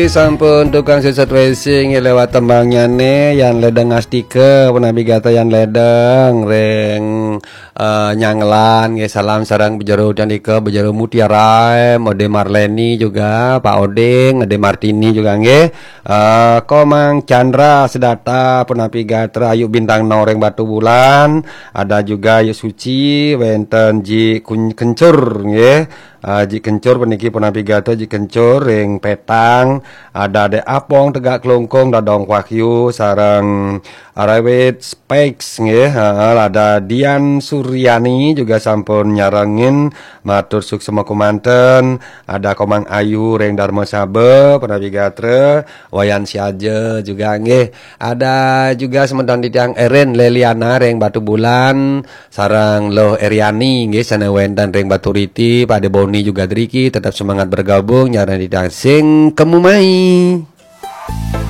Sampun tukang sisat racing lewat tembangnya nih yang ledeng astike penabigata yang ledeng reng nyanglan nge salam sarang bejaro candika bejaro mutiara Ode Marleni juga Pak Oding Ade Martini juga nge Komang Chandra sedata penabigata Ayu Bintang Noreng Batu Bulan ada juga Ayu Suci wenten Ji Kencur nge Ji Kencur peniki penabigata Ji Kencur ring petang ada de Apong Tegak Kelongkong Dadong Wahyu sarang Arawit Specs nggih ada Dian Suryani juga sampun nyarengin matur suksema kumanten ada Komang Ayu Reng Dharma Sabe penabigatre Wayan Siaje juga nggih ada juga sementan ditiang Eren Leliana Reng Batu Bulan sarang Loh Eriani nggih sanewen dan Reng Batu Riti Pak De Boni juga Driki tetap semangat bergabung nyareng ditiang sing kemumai.